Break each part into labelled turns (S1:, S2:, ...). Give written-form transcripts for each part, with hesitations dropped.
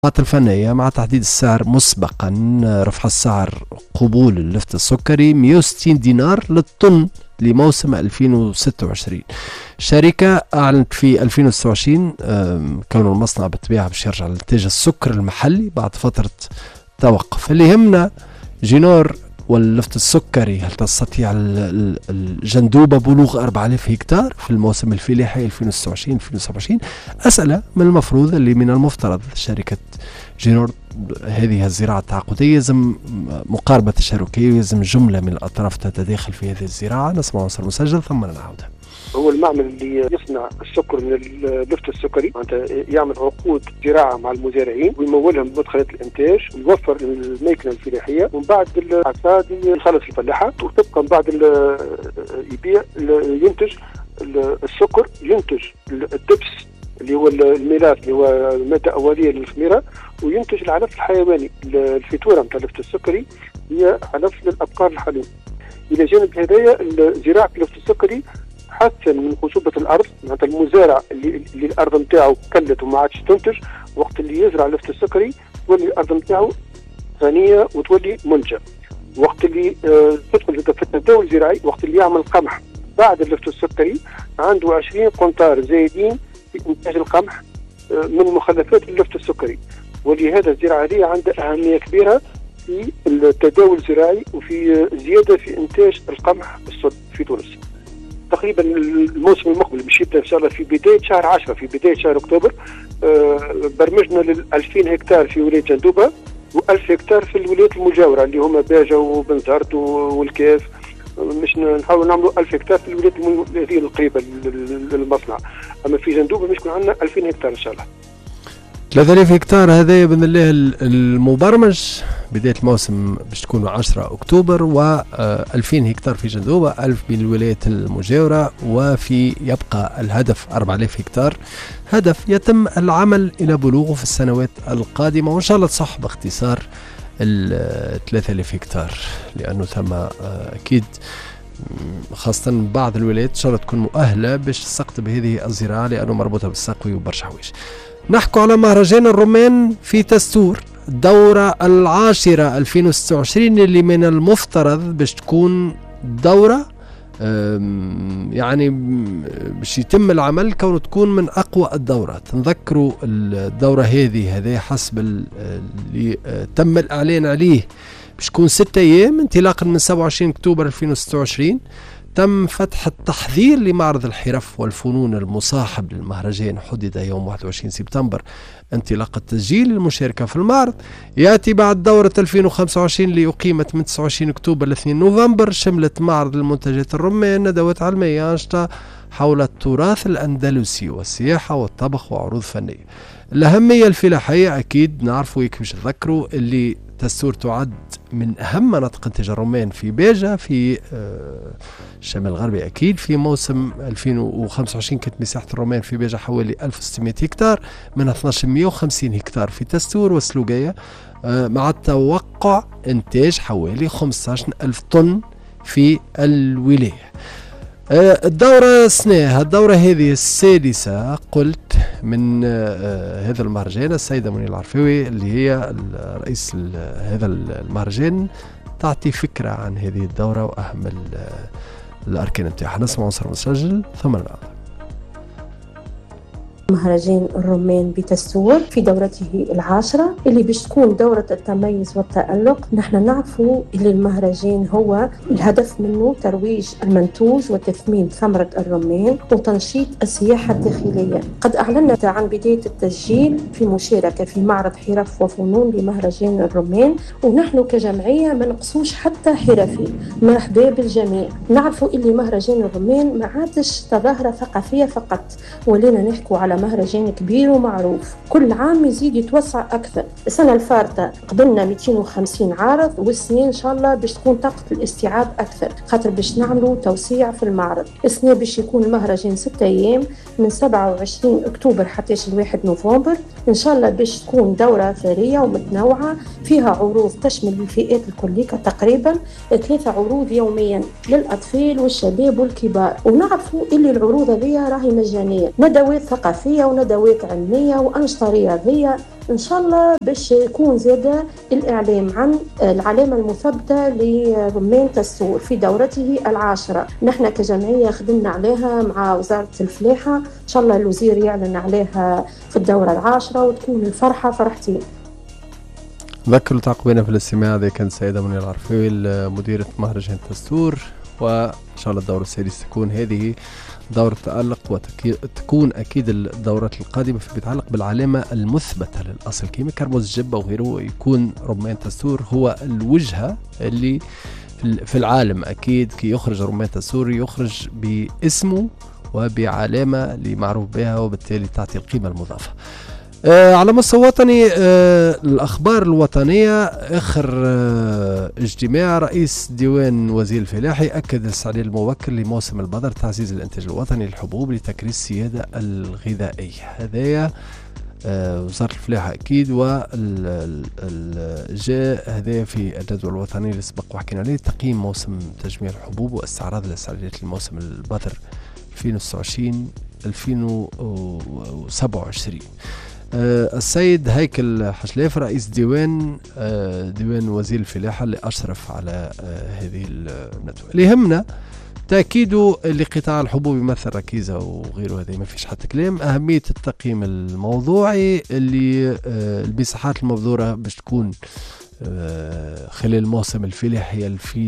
S1: الفنية مع تحديد السعر مسبقا. رفع السعر قبول اللفت السكري 160 دينار للطن لموسم 2026. الشركة أعلنت في 2026 كون المصنع بالطبيعة باش يرجع لإنتاج السكر المحلي بعد فترة توقف. اللي يهمنا جينور واللفت السكري، هل تستطيع الجندوبة بلوغ 4000 هكتار في الموسم الفلاحي 2026-2027؟ أسئلة من المفروض اللي من المفترض شركة جينور هذه الزراعة التعاقدية يلزم مقاربة الشركية ويلزم جملة من الأطراف تتداخل في هذه الزراعة. نسمع نصر مسجل ثم نعود.
S2: هو المعمل اللي يصنع السكر من اللفت السكري يعمل عقود زراعة مع المزارعين ويمولهم بمدخلات الإنتاج ويوفر الميكنة الفلاحية، ومن بعد العقاد يخلص الفلاحة وطبقا بعد يبيع ينتج السكر، ينتج الدبس اللي هو الميلات اللي هو المادة أولية للخميرة، وينتج العلف الحيواني. الفاتورة نتاع اللفت السكري هي علف للأبقار الحليب. إلى جانب هدايا زراعة اللفت السكري حسن من خصوبة الأرض، معناتها المزارع اللي الأرض نتاعو كلت وما عادش تنتج، وقت اللي يزرع اللفت السكري تولي الأرض نتاعو غنية وتولي منتجة. وقت اللي تدخل في التداول الزراعي، وقت اللي يعمل قمح بعد اللفت السكري عنده 20 قنطار زايدين في إنتاج القمح من مخلفات اللفت السكري. ولهذا الزراعة هذه عندها أهمية كبيرة في التداول الزراعي وفي زيادة في إنتاج القمح الصلب في تونس. تقريبا الموسم المقبل باش يبدا ان شاء الله في بدايه شهر 10، في بدايه شهر اكتوبر. برمجنا لل 2000 هكتار في ولايه جندوبه و1000 هكتار في الولايات المجاوره اللي هما باجه وبنزرت والكاف. مش نحاول نعملوا 1000 هكتار في الولايات هذه القريبه للمصنع، اما في جندوبه باش يكون عندنا 2000 هكتار ان شاء الله.
S1: 3000 هكتار هذا بإذن الله المبرمج. بداية الموسم باش تكون 10 أكتوبر، و2000 هكتار في جندوبة، 1000 بالولايات المجاورة، وفي يبقى الهدف 4000 هكتار. هدف يتم العمل إلى بلوغه في السنوات القادمة، وإن شاء الله تصح باختصار 3000 هكتار، لأنه ثم أكيد خاصة بعض الولايات إن شاء الله تكون مؤهلة باش تستقطب هذه الزراعة لأنه مربوطة بالسقوي وبرشا حوايج. نحكو على مهرجان الرمان في تستور، الدورة 10 2026 اللي من المفترض باش تكون دورة يعني باش يتم العمل كونه تكون من أقوى الدورات. نذكروا الدورة هذه حسب اللي تم الإعلان عليه باش تكون 6 أيام انطلاقا من 27 أكتوبر 2026. تم فتح التحضير لمعرض الحرف والفنون المصاحب للمهرجان، حدد يوم 21 سبتمبر انطلاق التسجيل للمشاركة في المعرض. يأتي بعد دورة 2025 اللي أقيمت من 29 أكتوبر ل 2 نوفمبر، شملت معرض المنتجات الرمان، ندوات علمية، أنشطة حول التراث الأندلسي والسياحة والطبخ وعروض فنية. الأهمية الفلاحية أكيد نعرفوا يكفيش نذكروا اللي تستور تعد من أهم مناطق إنتاج الرمان في باجة في الشمال الغربي. أكيد في موسم 2025 كانت مساحة الرمان في باجة حوالي 1600 هكتار، منها 1250 هكتار في تستور وسلوقية، مع توقع إنتاج حوالي 15000 طن في الولاية. الدورة الدورة هذه السادسة قلت من هذا المهرجان. السيدة منى العرفاوي اللي هي رئيس هذا المهرجان تعطي فكرة عن هذه الدورة وأهم الأركان نتاعها. نسمع نصر مسجل ثم نعود.
S3: مهرجان الرمان بتستور في دورته 10 اللي باش تكون دورة التميز والتألق. نحن نعرفوا اللي المهرجان هو الهدف منه ترويج المنتوج وتثمين ثمرة الرمان وتنشيط السياحة الداخلية. قد أعلنت عن بداية التسجيل في مشاركة في معرض حرف وفنون لمهرجان الرمان، ونحن كجمعية ما نقصوش حتى حرفي. مرحبا بالجميع. نعرفوا اللي مهرجان الرمان ما عادش تظاهرة ثقافية فقط، ولينا نحكوا على مهرجان كبير ومعروف كل عام يزيد يتوسع أكثر. السنة الفارطة قبلنا 250 عارض، والسنة إن شاء الله باش تكون طاقة الاستيعاب أكثر، خاطر باش نعملوا توسيع في المعرض. السنة باش يكون المهرجان 6 أيام من 27 أكتوبر حتى 1 نوفمبر إن شاء الله، باش تكون دورة ثرية ومتنوعة فيها عروض تشمل الفئات الكلية تقريبا 3 عروض يوميا للأطفال والشباب والكبار. ونعرفوا اللي العروض هذه راهي مجانية، ندوات ثقافية بحثية وندوات علمية وأنشطة رياضية إن شاء الله، باش يكون زادة الإعلام عن العلامة المثبتة لرمان تستور في دورته 10. نحن كجمعية خدمنا عليها مع وزارة الفلاحة، إن شاء الله الوزير يعلن عليها في الدورة 10 وتكون الفرحة فرحتين.
S1: نذكر تعقبنا في الاستماع. هذه كانت السيدة منيرة العرفيوي مديرة مهرجان تستور، وإن شاء الله الدورة السادسة تكون هذه دورة تألق، وتكون أكيد الدورات القادمة في بيتعلق بالعلامة المثبتة للأصل كيما كرموز الجبة وغيره. يكون رمان تستور هو الوجهة اللي في العالم. أكيد كي يخرج رمان تستور يخرج باسمه وبعلامة اللي معروف بها، وبالتالي تعطي القيمة المضافة. على مستوى وطني، الأخبار الوطنية. آخر اجتماع رئيس ديوان وزير الفلاحي أكد الاستعداد المبكر لموسم البذر، تعزيز الإنتاج الوطني للحبوب لتكريس السيادة الغذائية. هذايا وزارة الفلاحة أكيد، جاء هذا في الجدول الوطني اللي سبق وحكينا عليه، تقييم موسم تجميع الحبوب واستعراض الاستعدادات لموسم البذر 2026-2027. السيد هيكل حشلاف رئيس ديوان وزير الفلاحة اللي أشرف على هذه الندوة. اللي يهمنا تأكيده لقطاع الحبوب يمثل ركيزة وغيره، هذه ما فيش حتى كلام. أهمية التقييم الموضوعي اللي المساحات المبذورة باش تكون خلال موسم الفلاحي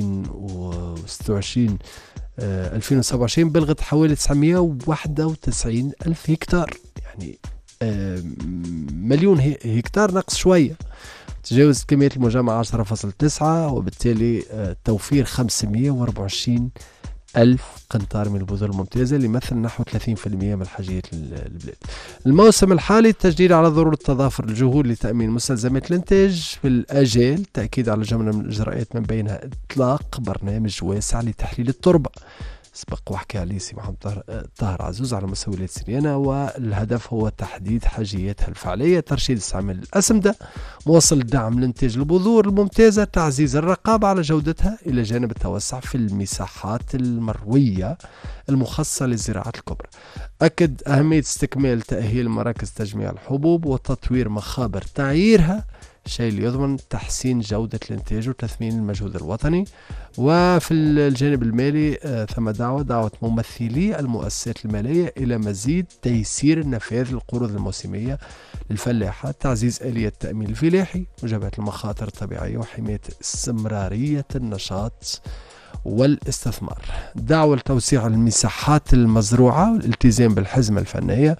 S1: 2026-2027 بلغت حوالي 991 ألف هكتار، يعني مليون هكتار نقص شوية. تجاوزت كمية المجمع 10.9، وبالتالي توفير 524 ألف قنطار من البذور الممتازة اللي يمثل نحو 30% من حاجيات البلاد. الموسم الحالي التجديد على ضرورة تضافر الجهود لتأمين مستلزمات الإنتاج في الآجال، تأكيد على جملة من الإجراءات من بينها إطلاق برنامج واسع لتحليل التربة سبق وحكي عليه سي محمد طاهر عزوز على مستوى ولاية سريانة، والهدف هو تحديد حاجياتها الفعلية، ترشيد استعمال الأسمدة، موصل الدعم لإنتاج البذور الممتازة، تعزيز الرقابة على جودتها، إلى جانب التوسع في المساحات المروية المخصصة للزراعات الكبرى. أكد أهمية استكمال تأهيل مراكز تجميع الحبوب وتطوير مخابر تعييرها، الشيء اللي يضمن تحسين جودة الإنتاج وتثمين المجهود الوطني. وفي الجانب المالي ثم دعوة ممثلي المؤسسات المالية إلى مزيد تيسير نفاذ القروض الموسمية للفلاحة، تعزيز آلية التأمين الفلاحي، مجابهة المخاطر الطبيعية، وحماية استمرارية النشاط والاستثمار. دعوة لتوسيع المساحات المزروعة والالتزام بالحزمة الفنية،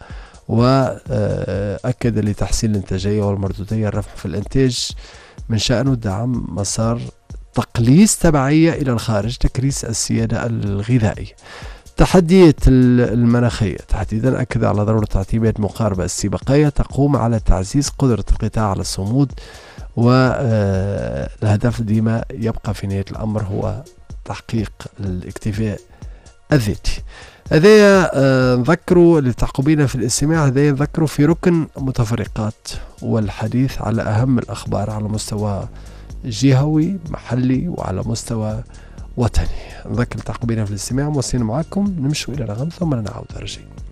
S1: وأكد لتحسين الإنتاجية والمردودية الرفع في الإنتاج من شأنه دعم مسار تقليص تبعية إلى الخارج، تكريس السيادة الغذائية. تحديات المناخية تحديدا أكد على ضرورة تعتيمات مقاربة استباقية تقوم على تعزيز قدرة القطاع على الصمود، والهدف ديما يبقى في نهاية الأمر هو تحقيق الاكتفاء الذاتي. هذا نذكروا للتعقبين في الاستماع، هذا نذكروا في ركن متفرقات والحديث على أهم الأخبار على مستوى جهوي محلي وعلى مستوى وطني. نذكر التعقبين في الاستماع، موصلين معكم نمشوا إلى رقم ثم نعود رجعين.